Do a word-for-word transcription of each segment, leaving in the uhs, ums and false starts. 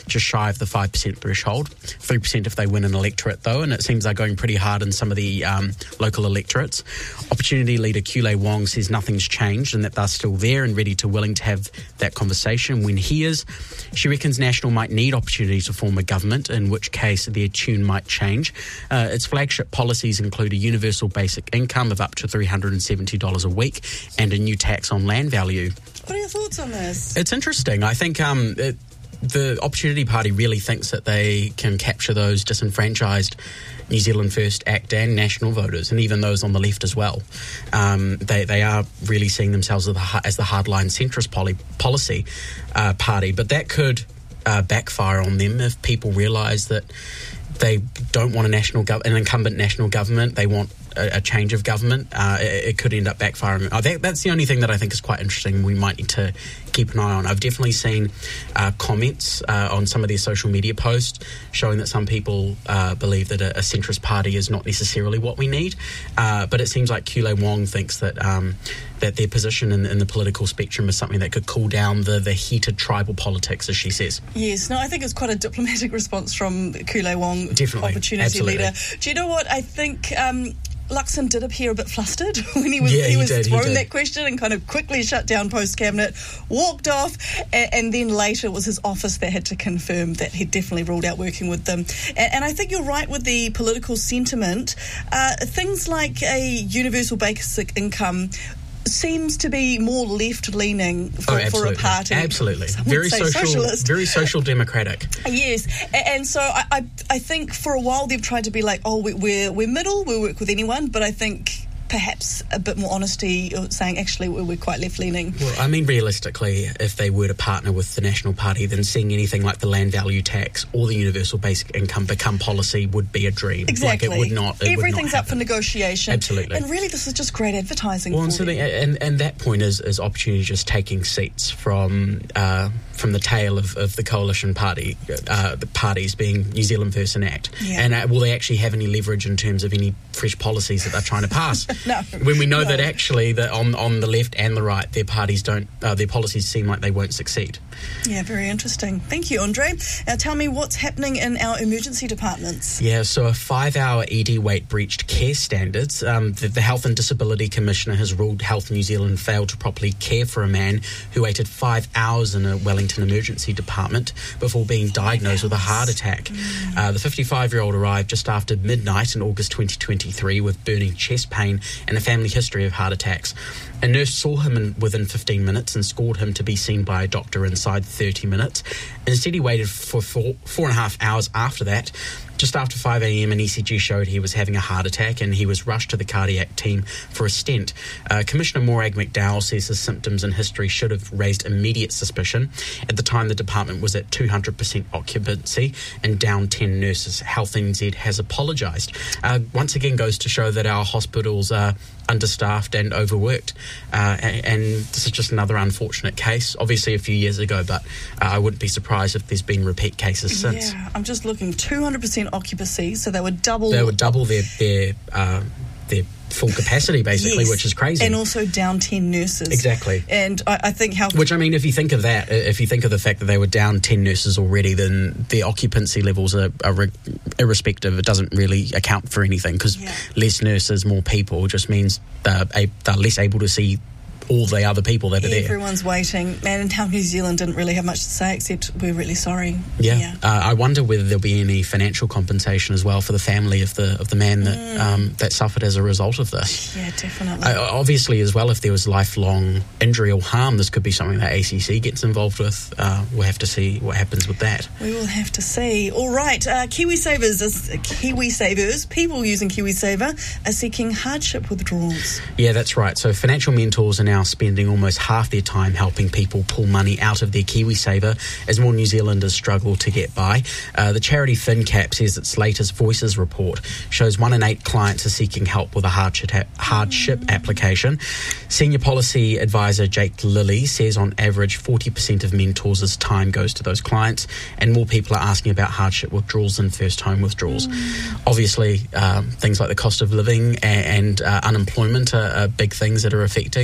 just shy of the five percent threshold, three percent if they win an electorate, though, and it seems they're going pretty hard in some of the um, local electorates. Opportunity leader Kulei Wong says nothing's changed and that they're still there and ready to willing to have that conversation when he is. She reckons National might need opportunity to form a government, in which case their tune might change. Uh, its flagship policies include a universal basic income of up to three hundred seventy dollars a week and a new tax on land value. What are your thoughts on this? It's interesting. I think um, it, the Opportunity Party really thinks that they can capture those disenfranchised New Zealand First Act and National voters, and even those on the left as well. Um, they they are really seeing themselves as the, as the hardline centrist poly, policy uh, party, but that could uh, backfire on them if people realise that they don't want a national gov- an incumbent national government. They want a, a change of government. Uh, it, it could end up backfiring. Oh, that, that's the only thing that I think is quite interesting. We might need to keep an eye on. I've definitely seen uh, comments uh, on some of their social media posts showing that some people uh, believe that a, a centrist party is not necessarily what we need. Uh, but it seems like Kulei Wong thinks that um, that their position in, in the political spectrum is something that could cool down the, the heated tribal politics, as she says. Yes, no, I think it's quite a diplomatic response from Kulei Wong, Definitely. Opportunity Absolutely. Leader. Do you know what? I think Um, Luxon did appear a bit flustered when he was yeah, he, he was did, thrown he that question and kind of quickly shut down post-cabinet, walked off, and, and then later it was his office that had to confirm that he definitely ruled out working with them. And, and I think you're right with the political sentiment. Uh, things like a universal basic income seems to be more left-leaning for, oh, for a party. Absolutely. Some Very would say social, socialist. very social democratic. Yes, and so I, I, I think for a while they've tried to be like, oh, we're we're middle, we'll work with anyone, but I think perhaps a bit more honesty, saying actually we're quite left-leaning. Well, I mean, realistically, if they were to partner with the National Party, then seeing anything like the land value tax or the universal basic income become policy would be a dream. Exactly. Like it would not. It Everything's would not up for negotiation. Absolutely. And really, this is just great advertising. Well, for and, so them. the, and and that point is is Opportunity just taking seats from uh, from the tail of, of the coalition party, uh, the parties being New Zealand First and Act. Yeah. And uh, will they actually have any leverage in terms of any fresh policies that they're trying to pass? No. When we know no. that actually that on on the left and the right, their parties don't, uh, their policies seem like they won't succeed. Yeah, very interesting. Thank you, Andre. Now tell me what's happening in our emergency departments. Yeah, so a five-hour E D wait breached care standards. Um, the, the Health and Disability Commissioner has ruled Health New Zealand failed to properly care for a man who waited five hours in a Wellington emergency department before being diagnosed with a heart attack. Mm. Uh, the fifty-five-year-old arrived just after midnight in August twenty twenty-three with burning chest pain and a family history of heart attacks. A nurse saw him in, within fifteen minutes and scored him to be seen by a doctor inside thirty minutes. Instead, he waited for four, four and a half hours after that. Just after five a.m, an E C G showed he was having a heart attack and he was rushed to the cardiac team for a stent. Uh, Commissioner Morag McDowell says his symptoms and history should have raised immediate suspicion. At the time, the department was at two hundred percent occupancy and down ten nurses. Health N Z has apologised. Uh, once again goes to show that our hospitals are understaffed and overworked. Uh, and, and this is just another unfortunate case, obviously a few years ago, but uh, I wouldn't be surprised if there's been repeat cases since. Yeah, I'm just looking, two hundred percent occupancy, so they would double... They would double their their, uh, their full capacity, basically, yes, which is crazy. And also down ten nurses. Exactly. And I, I think how... Which, I mean, if you think of that, if you think of the fact that they were down ten nurses already, then their occupancy levels are, are re- irrespective. It doesn't really account for anything, because yeah. less nurses, more people, just means they're, a- they're less able to see all the other people that are there. Everyone's waiting, and Health New Zealand didn't really have much to say except we're really sorry. Yeah, yeah. Uh, I wonder whether there'll be any financial compensation as well for the family of the of the man that mm. um, that suffered as a result of this. Yeah, definitely. Uh, obviously, as well, if there was lifelong injury or harm, this could be something that A C C gets involved with. Uh, we'll have to see what happens with that. We will have to see. All right, uh, KiwiSavers, is, uh, KiwiSavers, people using KiwiSaver are seeking hardship withdrawals. Yeah, that's right. So financial mentors are now spending almost half their time helping people pull money out of their KiwiSaver as more New Zealanders struggle to get by. Uh, the charity FinCap says its latest Voices report shows one in eight clients are seeking help with a hardship, hardship mm. application. Senior policy advisor Jake Lilly says on average forty percent of mentors' time goes to those clients, and more people are asking about hardship withdrawals than first home withdrawals. Mm. Obviously, um, things like the cost of living and, and uh, unemployment are, are big things that are affecting uh,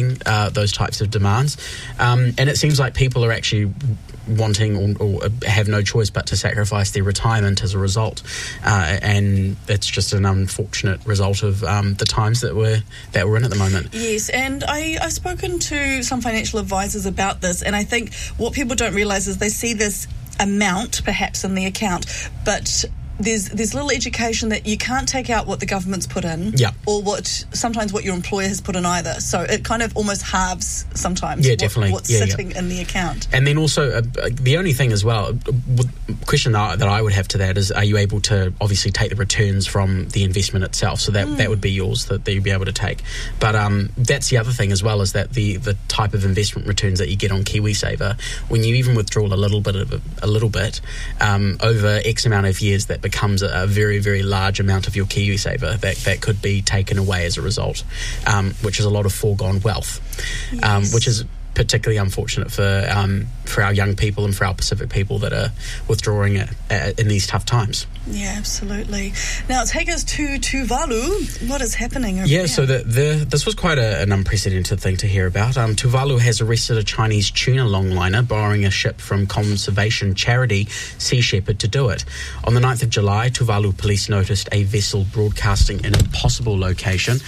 uh, those types of demands. Um, and it seems like people are actually wanting or, or have no choice but to sacrifice their retirement as a result, uh, and it's just an unfortunate result of um, the times that we're that we're in at the moment. Yes, and I, I've spoken to some financial advisors about this, and I think what people don't realise is they see this amount perhaps in the account, but There's there's little education that you can't take out what the government's put in, yeah. or what sometimes what your employer has put in either. So it kind of almost halves sometimes yeah, what, definitely. what's yeah, sitting yeah. in the account. And then also, uh, the only thing as well, the question that I would have to that is, are you able to obviously take the returns from the investment itself? So that, mm. that would be yours, that, that you'd be able to take. But um, that's the other thing as well, is that the, the type of investment returns that you get on KiwiSaver, when you even withdraw a little bit of a, a little bit um, over X amount of years, that becomes a, a very, very large amount of your KiwiSaver that, that could be taken away as a result, um, which is a lot of foregone wealth, yes. um, which is particularly unfortunate for um, for our young people and for our Pacific people that are withdrawing it, uh, in these tough times. Yeah, absolutely. Now, take us to Tuvalu. What is happening over yeah, there? so the, the, this was quite a, an unprecedented thing to hear about. Um, Tuvalu has arrested a Chinese tuna longliner borrowing a ship from conservation charity Sea Shepherd to do it. On the ninth of July, Tuvalu police noticed a vessel broadcasting an impossible location,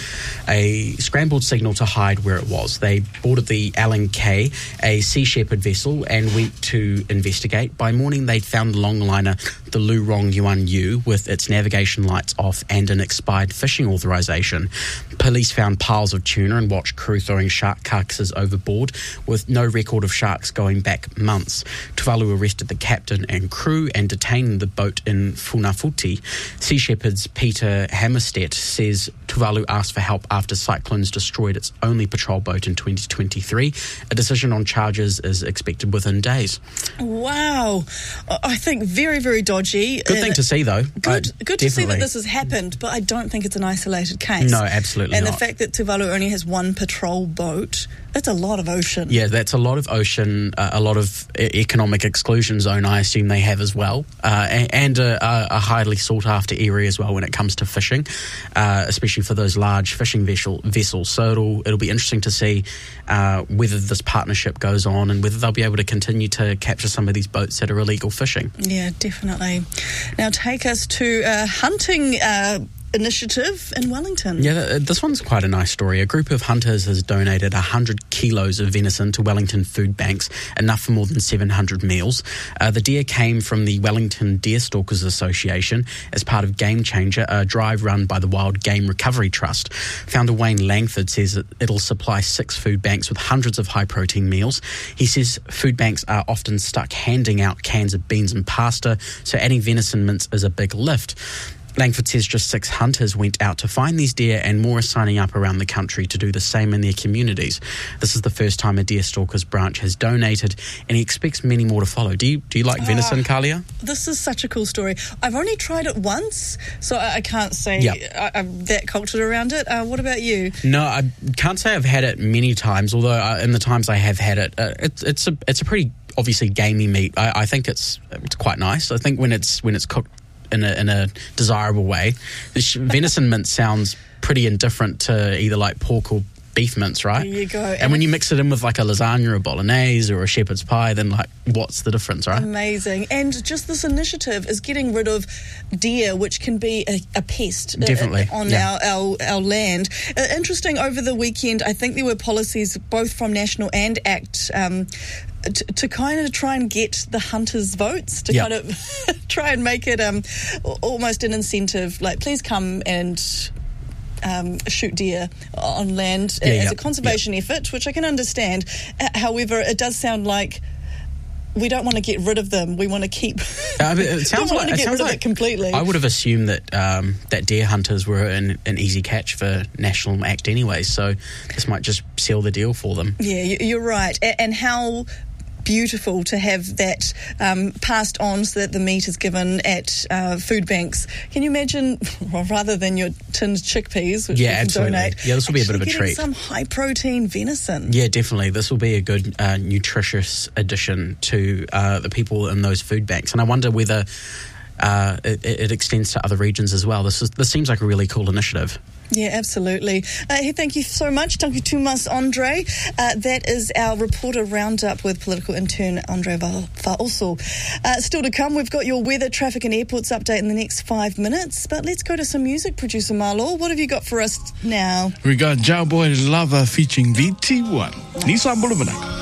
a scrambled signal to hide where it was. They boarded the Alan Kay, a Sea Shepherd vessel, and went to investigate. By morning, they'd found the longliner, the Lurong Yuan Yu, with its navigation lights off and an expired fishing authorization. Police found piles of tuna and watched crew throwing shark carcasses overboard, with no record of sharks going back months. Tuvalu arrested the captain and crew and detained the boat in Funafuti. Sea Shepherd's Peter Hammerstedt says Tuvalu asked for help after cyclones destroyed its only patrol boat in twenty twenty-three. A decision on charges is expected within days. Wow. I think very, very dodgy. Good thing to see, though. Good, uh, good to see that this has happened, but I don't think it's an isolated case. No, absolutely and not. And the fact that Tuvalu only has one patrol boat, that's a lot of ocean. Yeah, that's a lot of ocean, uh, a lot of economic exclusion zone, I assume they have as well, uh, and, and a, a highly sought-after area as well when it comes to fishing, uh, especially for those large fishing vessel, vessels. So it'll, it'll be interesting to see uh, whether this partnership goes on and whether they'll be able to continue to capture some of these boats that are illegal fishing. Yeah, definitely. Now take us to uh, hunting uh, initiative in Wellington. Yeah, this one's quite a nice story. A group of hunters has donated one hundred kilos of venison to Wellington food banks, enough for more than seven hundred meals. Uh, the deer came from the Wellington Deer Stalkers Association as part of Game Changer, a drive run by the Wild Game Recovery Trust. Founder Wayne Langford says that it'll supply six food banks with hundreds of high-protein meals. He says food banks are often stuck handing out cans of beans and pasta, so adding venison mince is a big lift. Langford says just six hunters went out to find these deer, and more are signing up around the country to do the same in their communities. This is the first time a Deer Stalkers branch has donated, and he expects many more to follow. Do you do you like uh, venison, Kalia? This is such a cool story. I've only tried it once, so I, I can't say yep. I, I'm that cultured around it. Uh, what about you? No, I can't say I've had it many times, although uh, in the times I have had it, uh, it's it's a it's a pretty obviously gamey meat. I, I think it's it's quite nice. I think when it's when it's cooked in a, in a desirable way. Venison mince sounds pretty indifferent to either like pork or beef mince, right? There you go. And, and when you mix it in with like a lasagna or a bolognese or a shepherd's pie, then like what's the difference, right? Amazing. And just this initiative is getting rid of deer, which can be a, a pest Definitely. Uh, on yeah. our, our, our land. Uh, interesting, over the weekend, I think there were policies both from National and ACT um, To, to kind of try and get the hunters' votes, to yep. kind of try and make it um, almost an incentive, like please come and um, shoot deer on land yeah, as yep. a conservation yep. effort, which I can understand. Uh, however, it does sound like we don't want to get rid of them. We want to keep. I mean, it sounds don't like want to get it sounds rid like of it completely. I would have assumed that um, that deer hunters were an, an easy catch for National Act anyway. So this might just seal the deal for them. Yeah, you're right. And how beautiful to have that um, passed on so that the meat is given at uh, food banks. Can you imagine, well, rather than your tinned chickpeas, which yeah, you can absolutely. donate, yeah, this will be a bit of a treat. Some high protein venison. Yeah, definitely. This will be a good uh, nutritious addition to uh, the people in those food banks. And I wonder whether uh, it, it extends to other regions as well. This is this seems like a really cool initiative. Yeah, absolutely. Uh, hey, thank you so much. Thank you too much, Andre. Uh, that is our reporter roundup with political intern Andre Va'oso. Uh, still to come, we've got your weather, traffic and airports update in the next five minutes. But let's go to some music, producer Marlo. What have you got for us now? We got Jowboy Lover featuring V T one. Nissan Boulevard.